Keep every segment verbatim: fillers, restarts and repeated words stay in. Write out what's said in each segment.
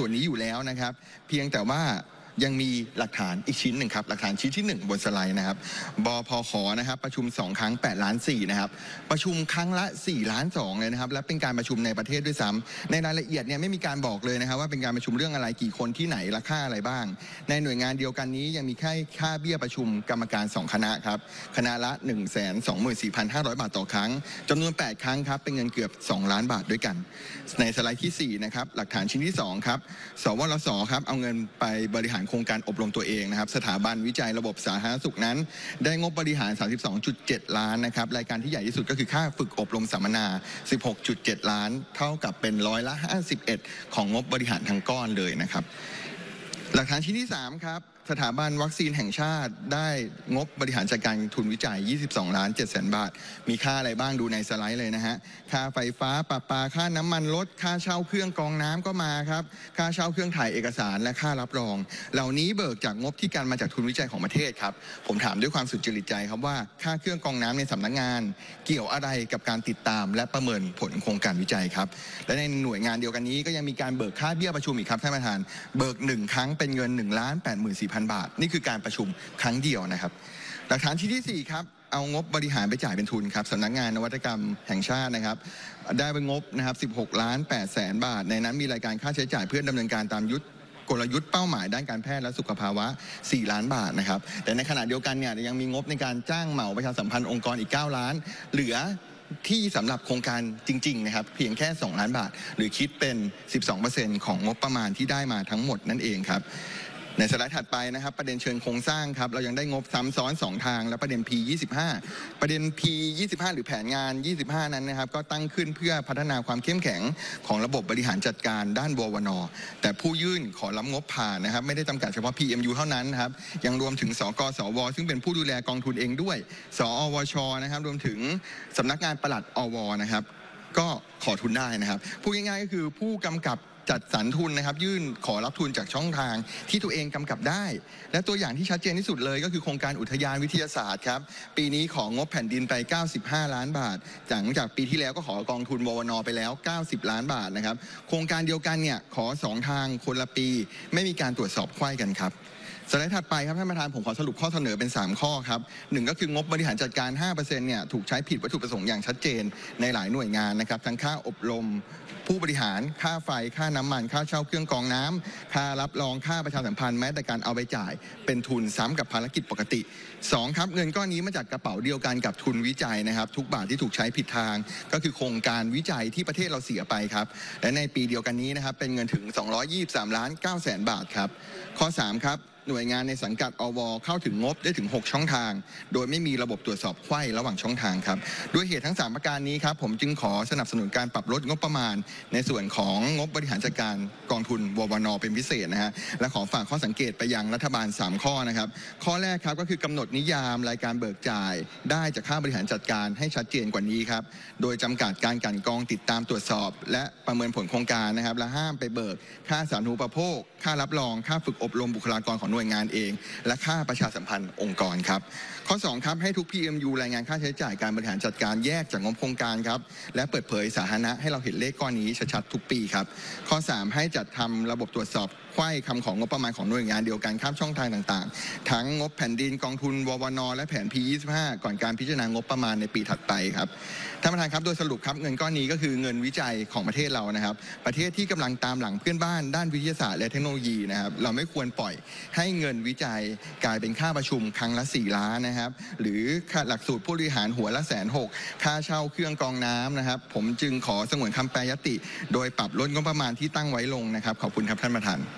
วนนี้อยู่แล้วนะครับเพียงแต่ว่ายังมีหลักฐานอีกชิ้นหนึ่งครับหลักฐานชิ้นที่หนึ่งบนสไลด์นะครับบพขนะครับประชุมสองครั้งแปดล้านสี่นะครับประชุมครั้งละสี่ล้านสองเลยนะครับและเป็นการประชุมในประเทศด้วยซ้ำในรายละเอียดเนี่ยไม่มีการบอกเลยนะครับว่าเป็นการประชุมเรื่องอะไรกี่คนที่ไหนราคาอะไรบ้างในหน่วยงานเดียวกันนี้ยังมีค่าค่าเบี้ยประชุมกรรมการสองคณะครับคณะละ หนึ่งแสนสองหมื่นสี่พันห้าร้อย บาทต่อครั้งจำนวนแปดครั้งครับเป็นเงินเกือบสองล้านบาทด้วยกันในสไลด์ที่สี่นะครับหลักฐานชิ้นที่สองครับสวรสครับเอาเงินไปบริหารโครงการอบรมตัวเองนะครับสถาบันวิจัยระบบสาธารณสุขนั้นได้งบบริหาร สามสิบสองจุดเจ็ด ล้านนะครับรายการที่ใหญ่ที่สุดก็คือค่าฝึกอบรมสัมมนา สิบหกจุดเจ็ด ล้านเท่ากับเป็นร้อยละห้าสิบเอ็ดของงบบริหารทั้งก้อนเลยนะครับหลักฐานชิ้นที่สามครับสถาบันวัคซีนแห่งชาติได้งบบริหารจัดการทุนวิจัยยี่สิบสองล้านเจ็ดแสนบาทมีค่าอะไรบ้างดูในสไลด์เลยนะฮะค่าไฟฟ้าประปาค่าน้ำมันรถค่าเช่าเครื่องกรองน้ำก็มาครับค่าเช่าเครื่องถ่ายเอกสารและค่ารับรองเหล่านี้เบิกจากงบที่การมาจากทุนวิจัยของประเทศครับผมถามด้วยความสุจริตใจครับว่าค่าเครื่องกรองน้ำในสำนักงานเกี่ยวอะไรกับการติดตามและประเมินผลโครงการวิจัยครับและในหน่วยงานเดียวกันนี้ก็ยังมีการเบิกค่าเบี้ยประชุมอีกครับท่านประธานเบิกหนึ่งครั้งเป็นเงินหนึ่งล้านแปดหมื่นสี่พันบาทนี่คือการประชุมครั้งเดียวนะครับหลักฐานชิ้นที่สี่ครับเอางบบริหารไปจ่ายเป็นทุนครับสำนักงานนวัตกรรมแห่งชาตินะครับได้เป็นงบนะครับสิบหกล้านแปดแสนบาทในนั้นมีรายการค่าใช้จ่ายเพื่อดำเนินการตามยุทธกลยุทธ์เป้าหมายด้านการแพทย์และสุขภาวะสี่ล้านบาทนะครับแต่ในขณะเดียวกันเนี่ยยังมีงบในการจ้างเหมาประชาสัมพันธ์องค์กรอีกเก้าล้านเหลือที่สำหรับโครงการจริงๆนะครับเพียงแค่สองล้านบาทหรือคิดเป็น สิบสองเปอร์เซ็นต์ ของงบประมาณที่ได้มาทั้งหมดนั่นเองครับในสไลด์ถัดไปนะครับประเด็นเชิงโครงสร้างครับเรายังได้งบซ้ำซ้อนสองทางและประเด็น พี ยี่สิบห้า ประเด็น พี ยี่สิบห้า หรือแผนงาน ยี่สิบห้า นั้นนะครับก็ตั้งขึ้นเพื่อพัฒนาความเข้มแข็งของระบบบริหารจัดการด้านบวน.แต่ผู้ยื่นขอรับงบผ่านนะครับไม่ได้จำกัดเฉพาะ พี เอ็ม ยู เท่านั้นครับยังรวมถึงสกสวซึ่งเป็นผู้ดูแลกองทุนเองด้วยสอวชนะครับรวมถึงสำนักงานปลัดอวนะครับก็ขอทุนได้นะครับพูดง่ายๆก็คือผู้กำกับจัดสรรทุนนะครับยื่นขอรับทุนจากช่องทางที่ตัวเองกำกับได้และตัวอย่างที่ชัดเจนที่สุดเลยก็คือโครงการอุทยานวิทยาศาสตร์ครับปีนี้ของงบแผ่นดินไปเก้าสิบห้าล้านบาทหลังจากปีที่แล้วก็ขอกองทุนววน.ไปแล้วเก้าสิบล้านบาทนะครับโครงการเดียวกันเนี่ยขอสองทางคนละปีไม่มีการตรวจสอบไขว้กันครับสไลด์ถัดไปครับท่านประธานผมขอสรุปข้อเสนอเป็นสามข้อครับหนึ่งก็คืองบบริหารจัดการ ห้าเปอร์เซ็นต์ เนี่ยถูกใช้ผิดวัตถุประสงค์อย่างชัดเจนในหลายหน่วยงานนะครับทั้งค่าอบรมผู้บริหารค่าไฟค่าน้ำมันค่าเช่าเครื่องกรองน้ำค่ารับรองค่าประชาสัมพันธ์แม้แต่การเอาไปจ่ายเป็นทุนซ้ำกับภารกิจปกติสองครับเงินก้อนนี้มาจากกระเป๋าเดียวกันกับทุนวิจัยนะครับทุกบาทที่ถูกใช้ผิดทางก็คือโครงการวิจัยที่ประเทศเราเสียไปครับและในปีเดียวกันนี้นะครับเป็นเงินถึงสองร้อยยี่สิบสามล้านเก้าแสนบาทครับข้อสามครับหน่วยงานในสังกัดอวเข้าถึงงบได้ถึงหกช่องทางโดยไม่มีระบบตรวจสอบไขว้ระหว่างช่องทางครับด้วยเหตุทั้งสามประการนี้ครับผมจึงขอสนับสนุนการปรับลดงบประมาณในส่วนของงบบริหารจัดการกองทุนววน.เป็นพิเศษนะฮะและขอฝากข้อสังเกตไปยังรัฐบาลสามข้อนะครับข้อแรกครับก็คือกำหนดนิยามรายการเบิกจ่ายได้จากค่าบริหารจัดการให้ชัดเจนกว่านี้ครับโดยจำกัดการกลั่นกรองติดตามตรวจสอบและประเมินผลโครงการนะครับและห้ามไปเบิกค่าสาธารณูปโภคค่ารับรองค่าฝึกอบรมบุคลากรของหน่วยงานเองและค่าประชาสัมพันธ์องค์กรครับข้อสองครับให้ทุก พี เอ็ม ยู รายงานค่าใช้จ่ายการบริหารจัดการแยกจากงบโครงการครับและเปิดเผยสาธารณะให้เราเห็นเลขก้อนนี้ชัดๆทุกปีครับข้อสามให้จัดทำระบบตรวจสอบไขว้คำของงบประมาณของหน่วยงานเดียวกันข้ามช่องทางต่างๆทั้งงบแผ่นดินกองทุนววน.และแผน พี ยี่สิบห้า ก่อนการพิจารณางบประมาณในปีถัดไปครับท่านประธานครับโดยสรุปครับเงินก้อนนี้ก็คือเงินวิจัยของประเทศเรานะครับประเทศที่กำลังตามหลังเพื่อนบ้านด้านวิทยาศาสตร์และเทคโนโลยีนะครับเราไม่ควรปล่อยให้เงินวิจัยกลายเป็นค่าประชุมครั้งละสี่ล้านนะครับหรือค่าหลักสูตรผู้บริหารหัวละแสนหกค่าเช่าเครื่องกรองน้ำนะครับผมจึงขอสงวนคำแปรยติโดยปรับลดงบประมาณที่ตั้งไว้ลงนะครับขอบคุณครับท่านประธาน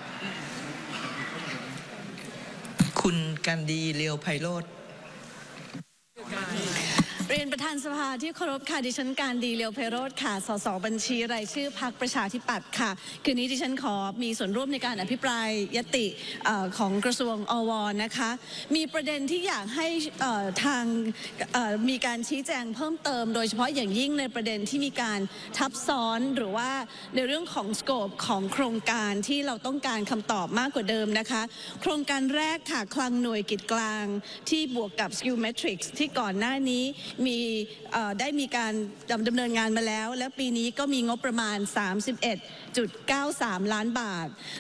คุณกันดีเลียวไพโรจน์เรียนประธานสภาที่เคารพค่ะดิฉันการดีเลียวไพโรจน์ค่ะสสบัญชีรายชื่อพรรคประชาธิปัตย์ค่ะคืนนี้ดิฉันขอมีส่วนร่วมในการอภิปรายยติของกระทรวงอวนะคะมีประเด็นที่อยากให้ทางมีการชี้แจงเพิ่มเติมโดยเฉพาะอย่างยิ่งในประเด็นที่มีการทับซ้อนหรือว่าในเรื่องของสโคปของโครงการที่เราต้องการคำตอบมากกว่าเดิมนะคะโครงการแรกค่ะคลังหน่วยกิจกลางที่บวกกับ Skill Matrix ที่ก่อนหน้านี้มีได้มีการดำเนินงานมาแล้วและปีนี้ก็มีงบประมาณ สามสิบเอ็ดจุดเก้าสาม ล้านบาท